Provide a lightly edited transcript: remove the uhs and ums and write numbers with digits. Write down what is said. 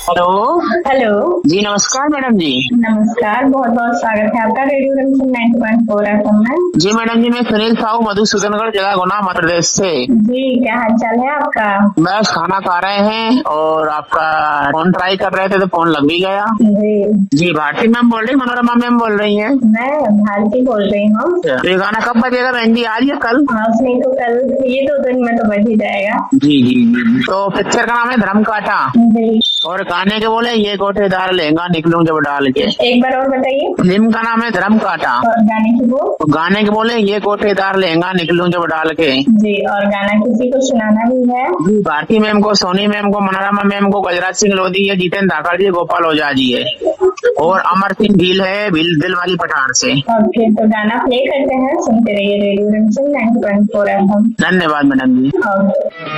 Hello. Hello जी नमस्कार madam जी। नमस्कार, बहुत बहुत स्वागत है आपका रेडियो रंजन 90.4 FM में। जी मैडम जी, मैं सुनील साहू मधुसूदनगढ़ जिला गुना मध्य प्रदेश से। जी, क्या हाल चाल है आपका? बस खाना खा रहे हैं और आपका फोन ट्राई कर रहे थे तो फोन लग भी गया। जी भारती मैम बोल रही, मनोरमा मैम बोल रही हैं? मैं भारती बोल रही हूँ। ये गाना कब बजेगा बहन जी, आज या कल? आज नहीं तो कल, ये 2 दिन में तो बज ही जाएगा। जी जी जी। तो पिक्चर का नाम है धर्म काटा जी, और गाने के बोले ये कोठेदार लहंगा निकलूं जब डाल के। एक बार और बताइए। फिल्म का नाम है धर्म काटा और गाने की वो? तो गाने के बोले ये कोठेदार लहंगा निकलूं जब डाल के। जी, और गाना किसी को सुनाना भी है? जी भारती मैम को, सोनी मैम को, मनोरमा मैम को, गजराज सिंह लोधी है, जितेंद्र धाकड़ जी, गोपाल ओझा जी है और अमर सिंह भील है दिल वाली पठार से। ओके, तो गाना प्ले करते हैं, सुनते रहिए रेडियो रंजन 90.4 FM। धन्यवाद मैडम जी। ओके।